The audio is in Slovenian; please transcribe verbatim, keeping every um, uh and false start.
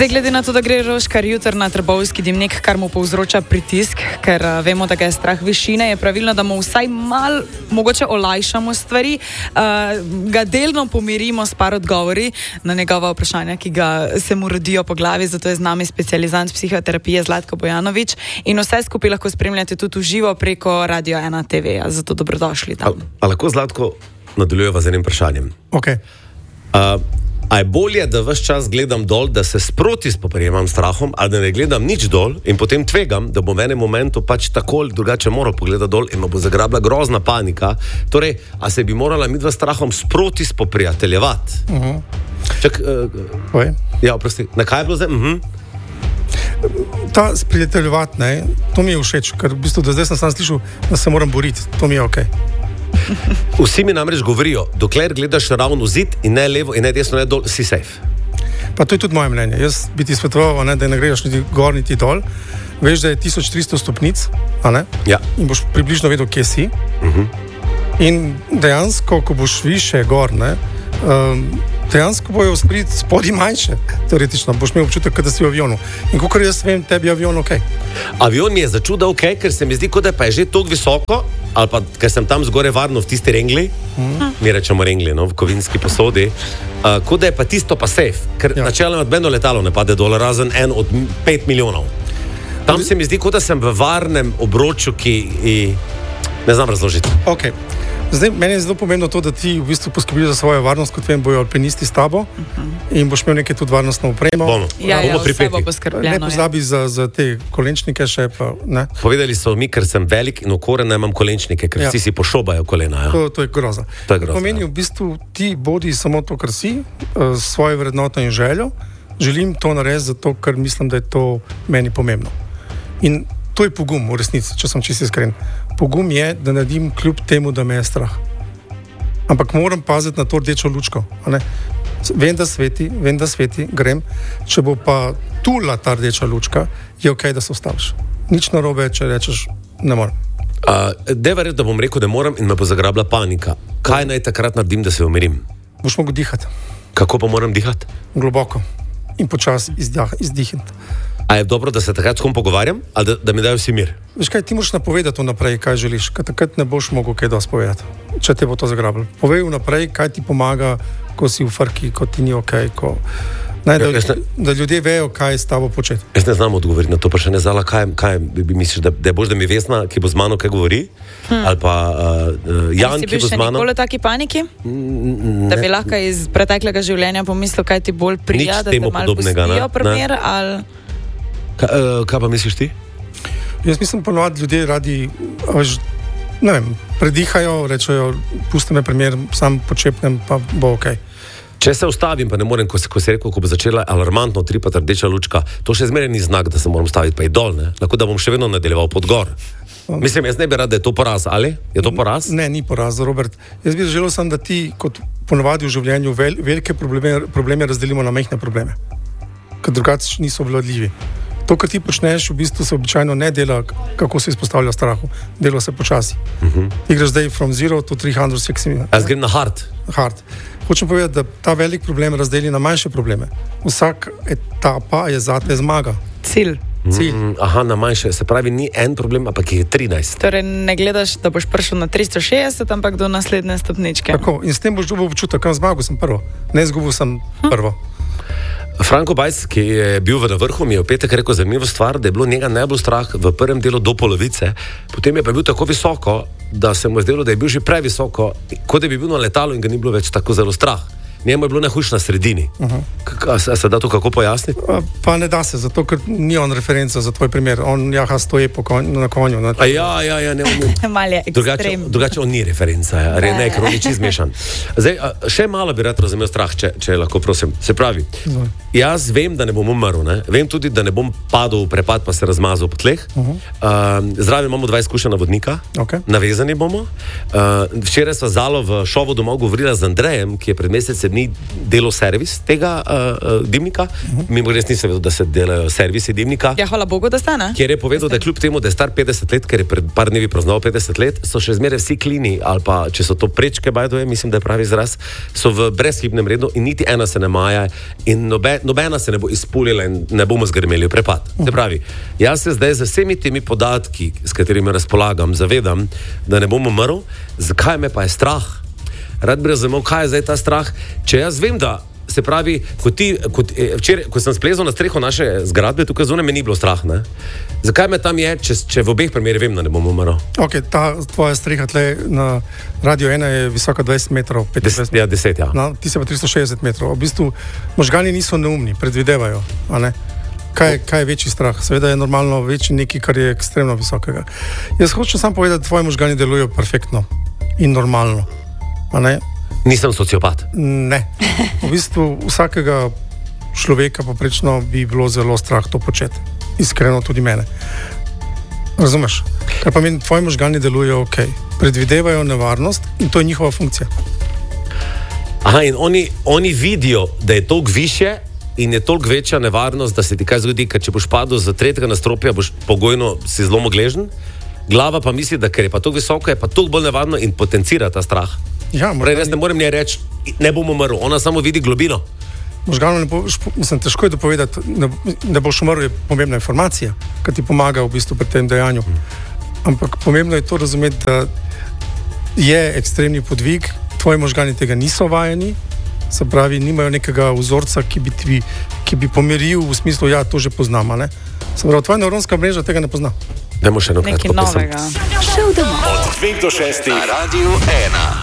Zdaj, glede na to, da gre Roškar jutr na Trbovski dimnik, kar mu povzroča pritisk, ker uh, vemo, da ga je strah višine, je pravilno, da mu vsaj mal mogoče olajšamo stvari, uh, ga delno pomirimo s par odgovori na njegova vprašanja, ki ga se mu rodijo po glavi, zato je z nami specializant psihoterapije Zlatko Bojanović in vse skupaj lahko spremljate tudi v živo preko Radio ena te ve, zato dobrodošli tam. A, a lahko Zlatko nadaljujeva z enim vprašanjem? Ok. Uh, A je bolje, da ves čas gledam dol, da se sproti spoprijemam s strahom, ali da ne gledam nič dol in potem tvegam, da bom v enem momentu pač tako ali drugače moral pogledati dol in me bo zagrabila grozna panika. Torej, a se bi morala midva s strahom sproti spoprijateljevati? Uh-huh. Čak, uh, ja, oprosti, na kaj je bilo zdaj? Uh-huh. Ta sprijateljevati, ne, to mi je všeč, ker v bistvu do zdaj sem sam slišal, da se moram boriti, to mi je ok. Vsi mi namreč govorijo, dokler gledaš ravno zid in ne levo in ne desno, ne dol, si safe. Pa to je tudi moje mnenje. Jaz bi ti svetoval, ne, da ne greš niti gor, niti dol. Veš, da je tisoč tristo stopnic, a ne? Ja. In boš približno vedel, kje si. Uh-huh. In dejansko, ko boš više gor, ne, um, dejansko bojo spodaj manjše, teoretično. Boš imel občutek, da si v avionu. In kakor jaz vem, tebi je avion ok. Avion mi je začuda ok, ker se mi zdi, kot da pa je že toliko visoko, ali pa ker sem tam zgore varno v tisti rengli, mm. mi rečemo rengli, no, v kovinski posodi, uh, kot da je pa tisto pa safe, ker ja. Načeloma nobeno letalo ne pade dol, razen en od pet milijonov. Tam se mi zdi, kot da sem v varnem obroču, ki i, ne znam razložiti. Ok. Zdaj, meni je zelo pomembno to, da ti v bistvu poskrbiš za svojo varnost, kot vem, bojo alpinisti s tabo uh-huh. in boš imel nekaj tudi varnostno opremo. Bomo, ja, bomo ja, pripeti. Bo poskrbljeno, ne pozabi za, za te kolenčnike še, pa ne. Povedali so mi, ker sem velik in okoren, da imam kolenčnike, ker ja. Vsi si pošobajo kolena. Ja. To, to je groza. To je groza. Pomeni ja. v bistvu ti bodi samo to, kar si, uh, svojo vrednoto in željo. Želim to narediti zato, ker mislim, da je to meni pomembno. In to je pogum v resnici, če sem čisto iskren. Pogum je, da naredim kljub temu, da me je strah. Ampak moram paziti na to rdečo lučko. Vem, da sveti, vem, da sveti, grem. Če bo pa tula ta rdeča lučka, je ok, da se ustaviš. Nič narobe, če rečeš, ne morem. Uh, Deva reči, da bom rekel, da moram in me bo zagrabila panika. Kaj naj takrat naredim, da se umirim? Boš mogel dihati. Kako pa moram dihati? Globoko in počasi izdihniti. A je dobro, da se takrat s kom pogovarjam, ali da, da mi dajo vsi mir? Veš kaj, ti moraš napovedati vnaprej, kaj želiš, ker takrat ne boš mogel kaj dosti povedati, če te bo to zagrabilo. Povej vnaprej, kaj ti pomaga, ko si v frki, ko ti ni ok, ko... Ne, da, ne... da ljudje vejo, kaj s tabo početi. Jaz ne znam odgovoriti na to, pa še ne zala, kaj, kaj bi misliš, da, da je boš, da mi Vesna, ki bo z mano kaj govori, hmm. ali pa uh, Jan, ki bo z mano... Si bil še nikoli v taki paniki? Mm, da bi lahko iz preteklega življenja pomislil, kaj ti bolj prija, da te malo pustijo primer, ali... Ka, uh, kaj pa misliš ti? Jaz mislim, ponovadi ljudje radi, až, ne vem, predihajo, rečejo, pusti me primer, sam počepnem, pa bo ok. Če se ustavim, pa ne morem, ko se, ko se rekel, ko bo začela alarmantno tripati rdeča lučka, to še zmeraj ni znak, da se moram staviti pa i dol, ne? Lahko da bom še vedno nadaljeval pod gor. Mislim, jaz ne bi rad, da je to poraz, ali? Je to poraz? Ne, ni poraz, Robert. Jaz bi želel sem, da ti, kot ponovadi v življenju, vel, velike probleme, probleme razdelimo na majhne probleme, ker drugače niso vladljivi. To, kar ti počneš, v bistvu se običajno ne dela, kako se izpostavlja strahu. Dela se počasi. Uh-huh. Ti greš zdaj from zero to three hundred sixty. Jaz grem na hard. Hard. Hočem povedati, da ta velik problem razdeli na manjše probleme. Vsak etapa je zate zmaga. Cilj. Cilj. Mm, aha, na manjše. Se pravi, ni en problem, ampak je trinajst. Torej ne gledaš, da boš prišel na tristo šestdeset, ampak do naslednje stopničke. Tako. In s tem boš dobil občutek, kam zmagal sem prvo. Ne izgubil sem hm. prvo. Franko Bajs, ki je bil v vrhu, mi je v petek rekel zanimivo stvar, da je bilo njega najbolj strah v prvem delu do polovice, potem je pa bil tako visoko, da se mu je zdelo, da je bil že previsoko, kot da bi bil na letalu in ga ni bilo več tako zelo strah. Njemu je bilo najhujše na sredini. Uh-huh. Se, se da to kako pojasniti? Pa ne da se, zato ker ni on referenca za tvoj primer. On jaha stoji po konj, na konju. Na A ja, ja, ja. Ne, on, Mal je drugače, drugače on ni referenca, ja. ne, ne, ker on je čist zmešan. Zdaj, še malo bi rad razumel strah, če, če lahko prosim. Se pravi, no. Jaz vem, da ne bom umrl, ne? Vem tudi, da ne bom padel v prepad, pa se razmazal po tleh. Uh-huh. Uh, zraven imamo dva izkušena vodnika, okay. Navezani bomo. Uh, včeraj sva Zalo v šovu domov govorila z Andrejem, ki je pred mesecem ni delal servis tega uh, dimnika. Uh-huh. Mimo res nisem vedel, da se delajo servisi dimnika. Ja, hvala Bogu, da sta, ne? Kjer je povedal, da kljub temu, da je star petdeset let, ker je pred par dnevi praznoval petdeset let, so še zmeraj vsi klini, ali pa če so to prečke, bajdoje, mislim, da je pravi izraz, so v brezhibnem redu in niti ena se ne maja in nobe, nobena se ne bo izpulila in ne bomo zgrmeli v prepad. Uh-huh. Se pravi, jaz se zdaj z vsemi temi podatki, s katerimi razpolagam, zavedam, da ne bom umrl, zakaj me pa je strah? Rad bi razumel, kaj je zdaj ta strah, če jaz vem, da se pravi, ko ti, ko, včeraj, ko sem splezal na streho naše zgradbe, tukaj zunaj me ni bilo strah, ne? Zakaj me tam je, če, če v obeh primerih vem, da ne bom umrl? Ok, ta tvoja streha tle na Radio ena je visoka dvajset metrov, petindvajset metrov. Ja, deset, ja. No, ti se pa tristo šestdeset metrov. V bistvu možgani niso neumni, predvidevajo, a ne? Kaj, kaj je večji strah? Seveda je normalno večji nekaj, kar je ekstremno visokega. Jaz hočem samo povedati, da tvoji možgani delujejo perfektno in normalno. A ne? Nisem sociopat. Ne. V bistvu vsakega človeka poprečno bi bilo zelo strah to početi. Iskreno tudi mene. Razumeš? Kar pa meni, tvoji možgani delujejo ok. Predvidevajo nevarnost in to je njihova funkcija. Aha, in oni, oni vidijo, da je toliko više in je toliko večja nevarnost, da se ti kaj zgodi, ker če boš padel z tretjega nadstropja, boš pogojno si zelo gležen, glava pa misli, da ker je pa toliko visoko, je pa toliko bolj nevarno in potencira ta strah. Ja, Prej, jaz ne morem njej reči, ne bom umrl, ona samo vidi globino. Možgano ne boš, mislim, težko je dopovedati, ne, ne boš umrl, je pomembna informacija, ki ti pomaga v bistvu pri tem dejanju. Ampak pomembno je to razumeti, da je ekstremni podvig, tvoji možgani tega niso vajeni, se pravi, nimajo nekega vzorca, ki bi, ti, ki bi pomiril v smislu, ja, to že poznam, ne? Se pravi, tvoja nevronska mreža tega ne pozna. Dajmo še eno kratko nekaj novega. Od dveh do šestih na Radiu ena.